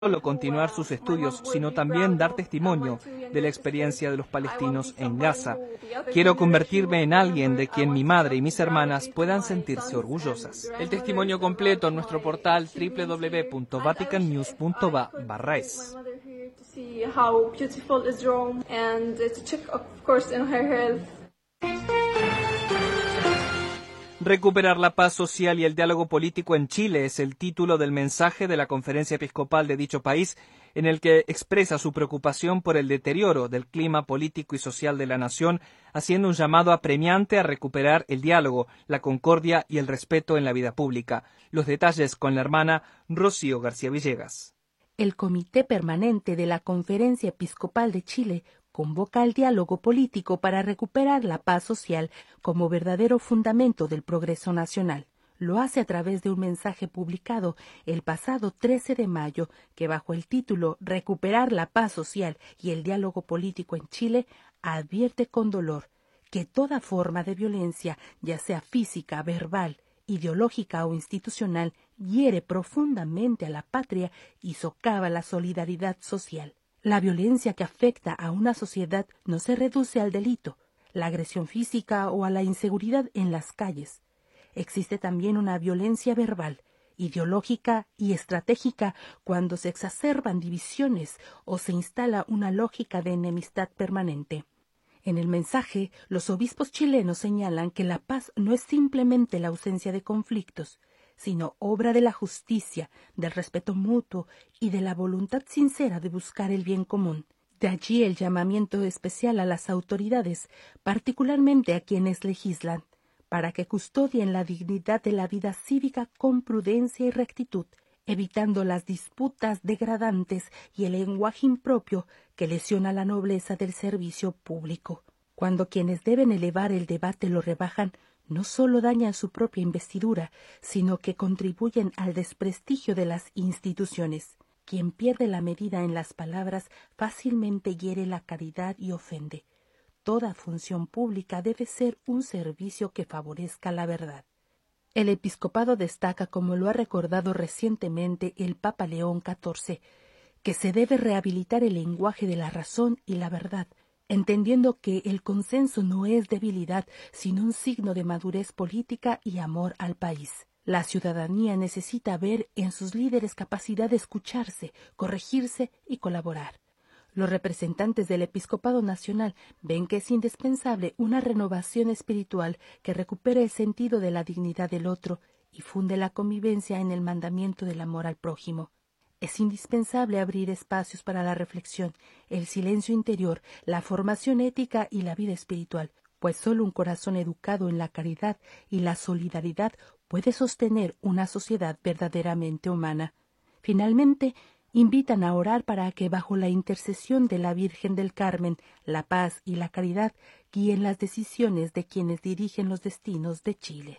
solo continuar sus estudios, sino también dar testimonio de la experiencia de los palestinos en Gaza. Quiero convertirme en alguien de quien mi madre y mis hermanas puedan sentirse orgullosas. El testimonio completo en nuestro portal www.vaticannews.va/es. Recuperar la paz social y el diálogo político en Chile es el título del mensaje de la Conferencia Episcopal de dicho país, en el que expresa su preocupación por el deterioro del clima político y social de la nación, haciendo un llamado apremiante a recuperar el diálogo, la concordia y el respeto en la vida pública. Los detalles con la hermana Rocío García Villegas. El Comité Permanente de la Conferencia Episcopal de Chile convoca al diálogo político para recuperar la paz social como verdadero fundamento del progreso nacional. Lo hace a través de un mensaje publicado el pasado 13 de mayo que, bajo el título Recuperar la paz social y el diálogo político en Chile, advierte con dolor que toda forma de violencia, ya sea física, verbal, ideológica o institucional, hiere profundamente a la patria y socava la solidaridad social. La violencia que afecta a una sociedad no se reduce al delito, la agresión física o a la inseguridad en las calles. Existe también una violencia verbal, ideológica y estratégica cuando se exacerban divisiones o se instala una lógica de enemistad permanente. En el mensaje, los obispos chilenos señalan que la paz no es simplemente la ausencia de conflictos, sino obra de la justicia, del respeto mutuo y de la voluntad sincera de buscar el bien común. De allí el llamamiento especial a las autoridades, particularmente a quienes legislan, para que custodien la dignidad de la vida cívica con prudencia y rectitud, evitando las disputas degradantes y el lenguaje impropio que lesiona la nobleza del servicio público. Cuando quienes deben elevar el debate lo rebajan, no solo dañan su propia investidura, sino que contribuyen al desprestigio de las instituciones. Quien pierde la medida en las palabras fácilmente hiere la caridad y ofende. Toda función pública debe ser un servicio que favorezca la verdad. El episcopado destaca, como lo ha recordado recientemente el Papa León XIV, que se debe rehabilitar el lenguaje de la razón y la verdad, entendiendo que el consenso no es debilidad, sino un signo de madurez política y amor al país. La ciudadanía necesita ver en sus líderes capacidad de escucharse, corregirse y colaborar. Los representantes del Episcopado Nacional ven que es indispensable una renovación espiritual que recupere el sentido de la dignidad del otro y funde la convivencia en el mandamiento del amor al prójimo. Es indispensable abrir espacios para la reflexión, el silencio interior, la formación ética y la vida espiritual, pues solo un corazón educado en la caridad y la solidaridad puede sostener una sociedad verdaderamente humana. Finalmente, invitan a orar para que, bajo la intercesión de la Virgen del Carmen, la paz y la caridad guíen las decisiones de quienes dirigen los destinos de Chile.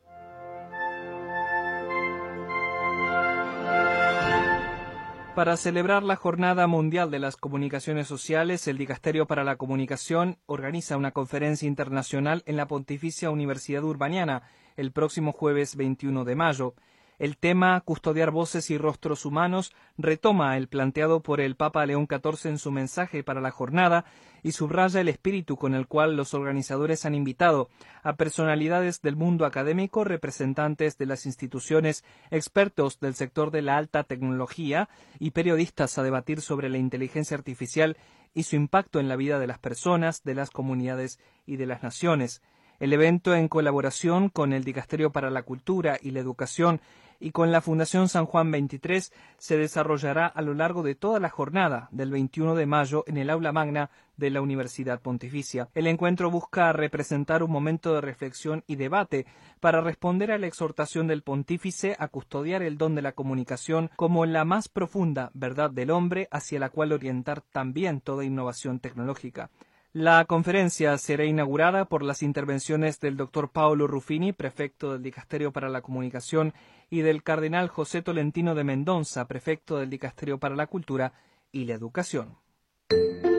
Para celebrar la Jornada Mundial de las Comunicaciones Sociales, el Dicasterio para la Comunicación organiza una conferencia internacional en la Pontificia Universidad Urbaniana el próximo jueves 21 de mayo. El tema, custodiar voces y rostros humanos, retoma el planteado por el Papa León XIV en su mensaje para la jornada y subraya el espíritu con el cual los organizadores han invitado a personalidades del mundo académico, representantes de las instituciones, expertos del sector de la alta tecnología y periodistas a debatir sobre la inteligencia artificial y su impacto en la vida de las personas, de las comunidades y de las naciones. El evento, en colaboración con el Dicasterio para la Cultura y la Educación y con la Fundación San Juan 23, se desarrollará a lo largo de toda la jornada del 21 de mayo en el aula magna de la Universidad Pontificia. El encuentro busca representar un momento de reflexión y debate para responder a la exhortación del pontífice a custodiar el don de la comunicación como la más profunda verdad del hombre, hacia la cual orientar también toda innovación tecnológica. La conferencia será inaugurada por las intervenciones del Dr. Paolo Ruffini, prefecto del Dicasterio para la Comunicación, y del Cardenal José Tolentino de Mendoza, prefecto del Dicasterio para la Cultura y la Educación.